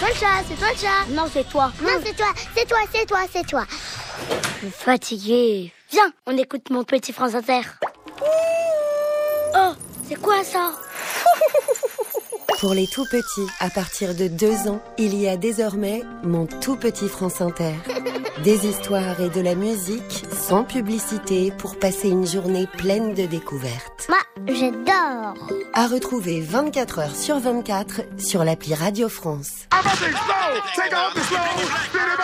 toi le chat, c'est toi le chat. Non, c'est toi. Non, c'est toi, c'est toi, c'est toi, c'est toi. Je suis fatiguée. Viens, on écoute Mon Petit France Inter. Oh, c'est quoi ça? Pour les tout petits, à partir de 2 ans, il y a désormais Mon Tout Petit France Inter. Des histoires et de la musique sans publicité pour passer une journée pleine de découvertes. Moi, j'adore. À retrouver 24 heures sur 24 sur l'appli Radio France.